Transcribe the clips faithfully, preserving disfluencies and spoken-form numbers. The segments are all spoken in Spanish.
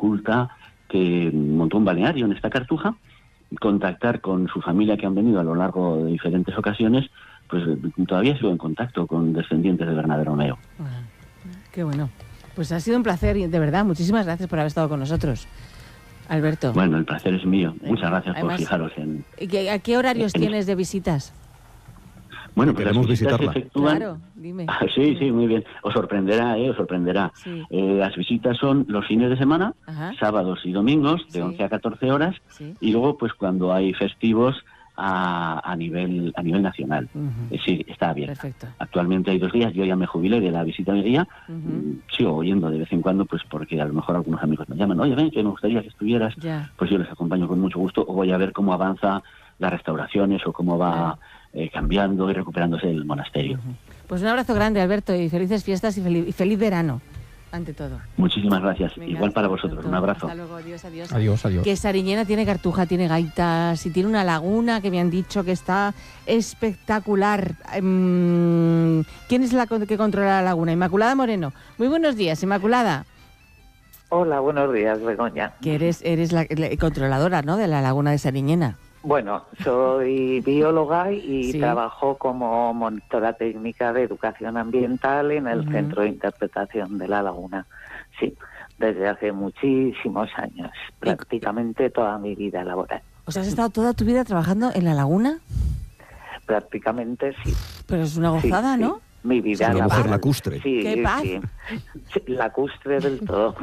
faculta que montó un balneario en esta Cartuja, contactar con su familia que han venido a lo largo de diferentes ocasiones, pues todavía sigo en contacto con descendientes de Bernabé Romeo. Ah, qué bueno. Pues ha sido un placer, de verdad. Muchísimas gracias por haber estado con nosotros, Alberto. Bueno, el placer es mío. Muchas gracias. Además, por fijaros en... ¿A qué horarios en... tienes de visitas? Bueno, pues queremos visitarla. Efectúan... Claro, dime. Ah, sí, sí, muy bien. Os sorprenderá, ¿eh? Os sorprenderá. Sí. Eh, las visitas son los fines de semana, Ajá. sábados y domingos, de sí. once a catorce horas, sí. y luego, pues cuando hay festivos a, a nivel a nivel nacional. Uh-huh. Eh, sí, está abierta. Perfecto. Actualmente hay dos días, yo ya me jubilé de la visita guía, uh-huh. sigo oyendo de vez en cuando, pues porque a lo mejor algunos amigos me llaman, oye, ven, que me gustaría que estuvieras, ya. Pues yo les acompaño con mucho gusto, o voy a ver cómo avanza las restauraciones o cómo va eh, cambiando y recuperándose el monasterio. Uh-huh. Pues un abrazo grande, Alberto, y felices fiestas y feliz, y feliz verano, ante todo. Muchísimas gracias. Venga, igual para vosotros. pronto. Un abrazo. Hasta luego. Adiós, adiós. Adiós, adiós. Que Sariñena tiene Cartuja, tiene gaitas y tiene una laguna que me han dicho que está espectacular. Um, ¿Quién es la que controla la laguna? Inmaculada Moreno. Muy buenos días, Inmaculada. Hola, buenos días, Begoña. Que eres, eres la, la controladora, ¿no?, de la laguna de Sariñena. Bueno, soy bióloga y sí. trabajo como monitora técnica de educación ambiental en el uh-huh. Centro de Interpretación de la Laguna. Sí, desde hace muchísimos años, prácticamente toda mi vida laboral. ¿O sea, has estado toda tu vida trabajando en la laguna? Prácticamente sí. Pero es una gozada, sí, ¿no? Sí. Mi vida la laboral. mujer lacustre. Sí, ¡Qué paz! Sí. Sí, lacustre del todo.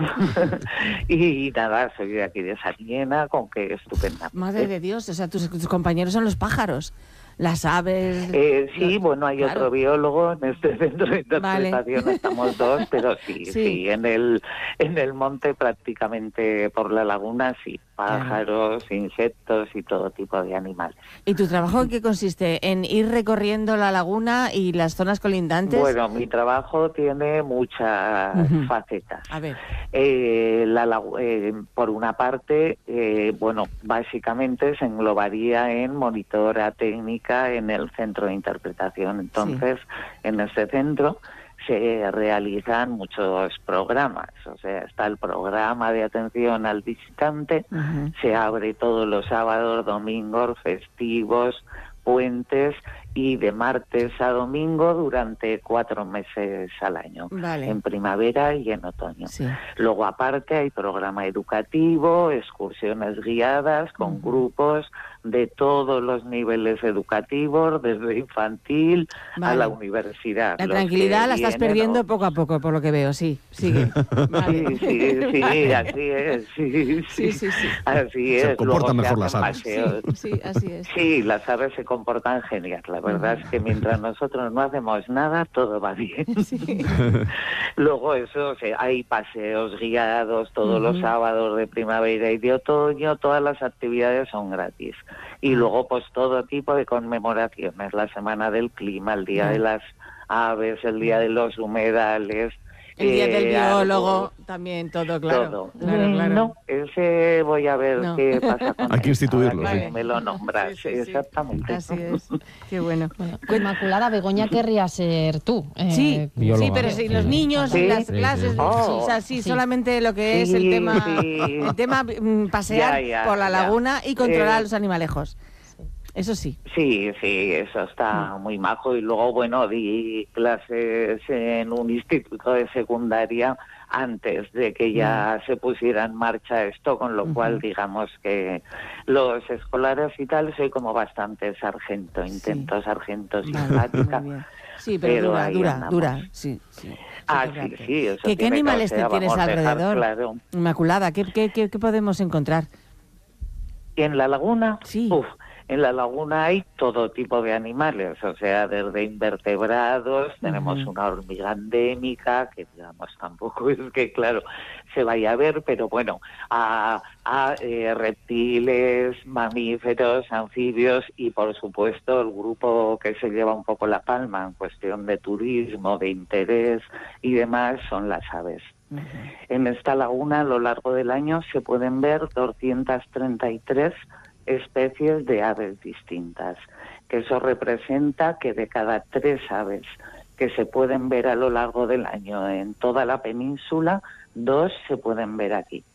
y, y nada, soy de aquí de Sariñena, con que estupenda. Madre de Dios, o sea, tus, tus compañeros son los pájaros, las aves... Eh, sí, los... bueno, hay claro. otro biólogo en este centro de interpretación, vale. Estamos dos, pero sí, sí, sí, en el en el monte prácticamente por la laguna, sí, pájaros, claro. insectos y todo tipo de animales. ¿Y tu trabajo en qué consiste? ¿En ir recorriendo la laguna y las zonas colindantes? Bueno, mi trabajo tiene muchas uh-huh. facetas. A ver. Eh, la, eh, por una parte, eh, bueno, básicamente se englobaría en monitora técnica en el centro de interpretación. Entonces, sí. en este centro se realizan muchos programas, o sea, está el programa de atención al visitante, uh-huh. se abre todos los sábados, domingos, festivos, puentes y de martes a domingo durante cuatro meses al año, vale. en primavera y en otoño. Sí. Luego aparte hay programa educativo, excursiones guiadas con uh-huh. grupos de todos los niveles educativos, desde infantil vale. a la universidad. La tranquilidad la estás perdiendo o... poco a poco, por lo que veo, sí, sigue. Vale. Sí, sí, sí, vale. así es, sí, sí, sí, sí, sí. así es. Se comportan Luego mejor las aves. Sí, sí, así es. Sí, las aves se comportan genial, la verdad uh-huh. es que mientras nosotros no hacemos nada, todo va bien. Sí. Luego eso, o sea, hay paseos guiados todos uh-huh. los sábados de primavera y de otoño, todas las actividades son gratis. Y luego pues todo tipo de conmemoraciones, la Semana del Clima, el Día uh-huh. de las Aves, el Día de los Humedales, el Día del eh, Biólogo, algo, también todo, claro. Todo. Claro, claro. No, ese voy a ver no. qué pasa con Hay que instituirlo, ahora que sí. me lo nombras, sí, sí, sí. exactamente. Así es, qué bueno. bueno Inmaculada, Begoña querría ser tú. Eh, sí, bióloga. Sí, pero si los niños, ¿Sí? las clases, sí, oh, sí, o sea, sí, sí, solamente lo que sí, es el tema, sí. el tema pasear ya, ya, por la laguna ya. y controlar eh, los animalejos. Eso sí. Sí, sí, eso está muy majo. Y luego, bueno, di clases en un instituto de secundaria antes de que ya uh-huh. se pusiera en marcha esto, con lo uh-huh. cual, digamos que los escolares y tal, soy como bastante sargento, intento sí. sargento simpática. Sí, pero, pero dura, dura, andamos. dura, sí. sí. Ah, sí, sí. Eso ¿Qué, ¿Qué animales te tienes alrededor? Claro. Inmaculada, ¿qué, qué, qué, qué podemos encontrar? ¿En la laguna? Sí. Uf. En la laguna hay todo tipo de animales, o sea, desde invertebrados, uh-huh. tenemos una hormiga endémica, que digamos tampoco es que, claro, se vaya a ver, pero bueno, a, a eh, reptiles, mamíferos, anfibios y, por supuesto, el grupo que se lleva un poco la palma en cuestión de turismo, de interés y demás, son las aves. Uh-huh. En esta laguna, a lo largo del año, se pueden ver doscientas treinta y tres especies de aves distintas, que eso representa que de cada tres aves que se pueden ver a lo largo del año en toda la península, dos se pueden ver aquí.